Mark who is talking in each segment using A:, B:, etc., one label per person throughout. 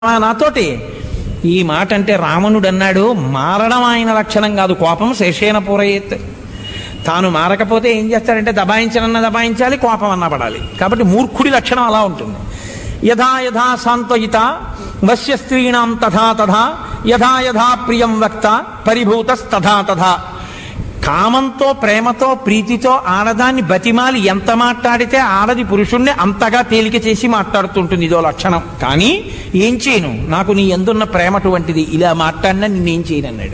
A: నాతోటి ఈ మాట అంటే రావణుడు అన్నాడు, మారడం ఆయన లక్షణం కాదు, కోపం శేషేన పూరయేత్. తాను మారకపోతే ఏం చేస్తాడంటే దబాయించనన్నా దబాయించాలి, కోపం అన్నా పడాలి. కాబట్టి మూర్ఖుడి లక్షణం అలా ఉంటుంది. యథా యథా సాంత్వయిత వశ్య స్త్రీణాం తథా తథా యథా యథా ప్రియం వక్త పరిభూతస్తథా తథా. కామంతో ప్రేమతో ప్రీతితో ఆడదాన్ని బతిమాలి ఎంత మాట్లాడితే ఆడది పురుషుణ్ణి అంతగా తేలిక చేసి మాట్లాడుతుంటుంది, ఇదో లక్షణం. కానీ ఏం చేయను, నాకు నీ ఎందున్న ప్రేమ అటువంటిది, ఇలా మాట్లాడినా నిన్నేం చేయను అన్నాడు.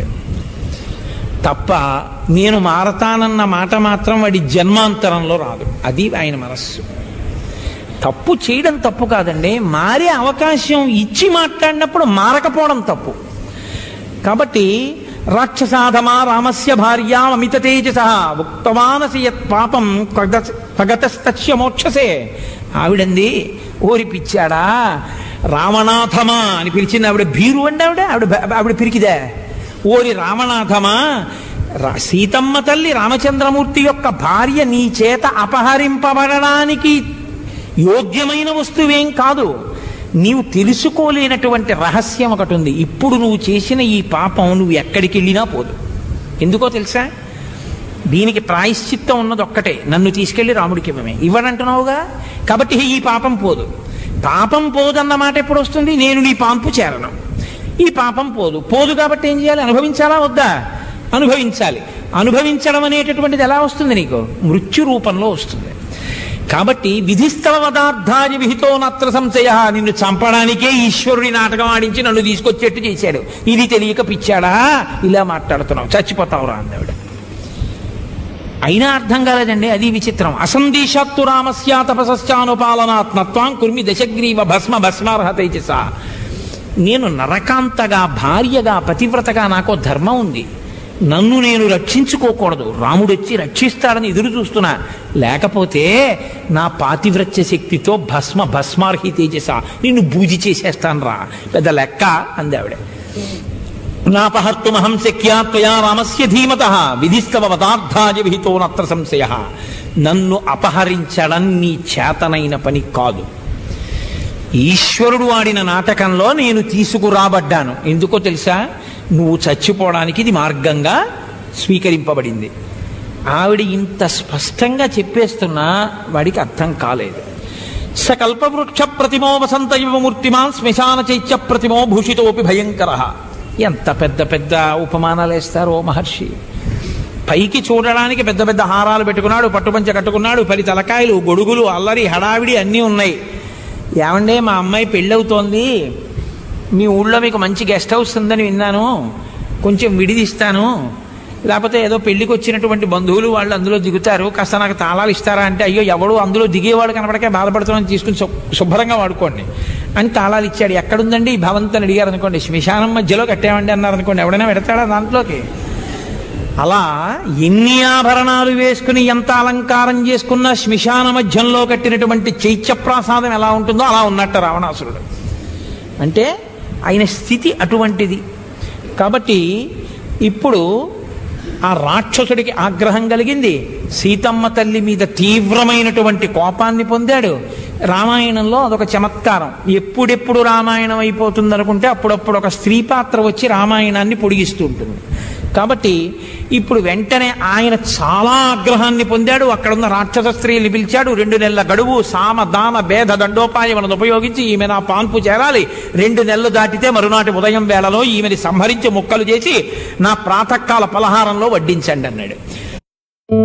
A: తప్ప నేను మారతానన్న మాట మాత్రం వాడి జన్మాంతరంలో రాదు. అది ఆయన మనస్సు. తప్పు చేయడం తప్పు కాదండి, మారే అవకాశం ఇచ్చి మాట్లాడినప్పుడు మారకపోవడం తప్పు. కాబట్టి రాక్షసాధమా రామస్య భార్యా అమిత తేజస ఉక్తమానసి యత్ పాపం పగతస్తస్య మోక్షసే. ఆవిడంది, ఓరి పిచ్చాడా రావణాథమా అని పిలిచింది. ఆవిడ భీరు అండి, ఆవిడ పిరికిదే. ఓరి రావణాథమా, సీతమ్మ తల్లి రామచంద్రమూర్తి యొక్క భార్య నీ చేత అపహరింపబడడానికి యోగ్యమైన వస్తువేం కాదు. నీవు తెలుసుకోలేనటువంటి రహస్యం ఒకటి ఉంది. ఇప్పుడు నువ్వు చేసిన ఈ పాపం నువ్వు ఎక్కడికి వెళ్ళినా పోదు. ఎందుకో తెలుసా? దీనికి ప్రాయశ్చిత్తం ఉన్నది ఒక్కటే, నన్ను తీసుకెళ్లి రాముడికి ఇవ్వడంటున్నావుగా, కాబట్టి ఈ పాపం పోదు. పాపం పోదన్న మాట ఎప్పుడు వస్తుంది? నేను నీ పాంపు చేరను, ఈ పాపం పోదు. పోదు కాబట్టి ఏం చేయాలి? అనుభవించాలా వద్దా? అనుభవించాలి. అనుభవించడం అనేటటువంటిది ఎలా వస్తుంది? నీకు మృత్యు రూపంలో వస్తుంది. కాబట్టి విధిస్థల పదార్థాయ విహితో నత్ర సంశయ. నిన్ను చంపడానికే ఈశ్వరుడి నాటకం ఆడించి నన్ను తీసుకొచ్చేట్టు చేశాడు. ఇది తెలియక పిచ్చాడా ఇలా మాట్లాడుతున్నావు, చచ్చిపోతావురా అందావిడ. అయినా అర్థం కాలేదండి, అది విచిత్రం. అసందేశాత్తు రామస్యా తపసశ్చానుపాలనాత్మత్వాం కుర్మి దశగ్రీవ భస్మ భస్మార్హతైచస. నేను నరకాంతగా భార్యగా పతివ్రతగా నాకో ధర్మం ఉంది, నన్ను నేను రక్షించుకోకూడదు, రాముడు వచ్చి రక్షిస్తాడని ఎదురు చూస్తున్నా. లేకపోతే నా పాతివ్రత్య శక్తితో భస్మార్హి తేజస నిన్ను బూజి చేసేస్తాను రా, పెద్ద లెక్క అంది ఆవిడ. నాపహర్తుమహం శక్యా త్వయా రామస్య ధీమతః విధిస్తవ పదార్థాయ విహితో నత్ర సంశయ. నన్ను అపహరించడం నీ చేతనైన పని కాదు. ఈశ్వరుడు ఆడిన నాటకంలో నేను తీసుకురాబడ్డాను. ఎందుకో తెలుసా? నువ్వు చచ్చిపోవడానికి ఇది మార్గంగా స్వీకరింపబడింది. ఆవిడ ఇంత స్పష్టంగా చెప్పేస్తున్నా వాడికి అర్థం కాలేదు. సకల్పవృక్ష ప్రతిమో వసంత యువమూర్తిమాన్ శ్మశాన చైత్య ప్రతిమో భూషితోపి భయంకర. ఎంత పెద్ద పెద్ద ఉపమానాలు వేస్తారో మహర్షి. పైకి చూడడానికి పెద్ద పెద్ద హారాలు పెట్టుకున్నాడు, పట్టుపంచ కట్టుకున్నాడు, 10 తలకాయలు, గొడుగులు, అల్లరి హడావిడి అన్నీ ఉన్నాయి. ఏమండే మా అమ్మాయి పెళ్ళవుతోంది, మీ ఊళ్ళో మీకు మంచి గెస్ట్ హౌస్ ఉందని విన్నాను, కొంచెం విడిదిస్తాను, లేకపోతే ఏదో పెళ్లికి వచ్చినటువంటి బంధువులు వాళ్ళు అందులో దిగుతారు, కాస్త నాకు తాళాలు ఇస్తారా అంటే, అయ్యో ఎవడు అందులో దిగేవాడు కనపడకే బాధపడుతున్నాను, తీసుకుని శుభ్రంగా వాడుకోండి అని తాళాలు ఇచ్చాడు. ఎక్కడుందండి ఈ భవంతని అడిగారు అనుకోండి, శ్మశానం మధ్యలో కట్టామండి అన్నారు అనుకోండి, ఎవడైనా పెడతాడా దాంట్లోకి? అలా ఎన్ని ఆభరణాలు వేసుకుని ఎంత అలంకారం చేసుకున్నా శ్మశాన మధ్యంలో కట్టినటువంటి చైత్యప్రాసాదం ఎలా ఉంటుందో అలా ఉన్నట్టు రావణాసురుడు. అంటే ఆయన స్థితి అటువంటిది. కాబట్టి ఇప్పుడు ఆ రాక్షసుడికి ఆగ్రహం కలిగింది, సీతమ్మ తల్లి మీద తీవ్రమైనటువంటి కోపాన్ని పొందాడు. రామాయణంలో అదొక చమత్కారం. ఎప్పుడెప్పుడు రామాయణం అయిపోతుంది అనుకుంటే అప్పుడప్పుడు ఒక స్త్రీ పాత్ర వచ్చి రామాయణాన్ని పొడిగిస్తూ ఉంటుంది. కాబట్టి ఇప్పుడు వెంటనే ఆయన చాలా ఆగ్రహాన్ని పొందాడు. అక్కడున్న రాక్షస స్త్రీని పిలిచాడు. 2 నెలల గడువు, సామ దాన భేద దండోపాయములను ఉపయోగించి ఈమె నా పాన్పు చేరాలి, 2 నెలలు దాటితే మరునాటి ఉదయం వేళలో ఈమెని సంహరించి ముక్కలు చేసి నా ప్రాతకాల పలహారంలో వడ్డించండి అన్నాడు.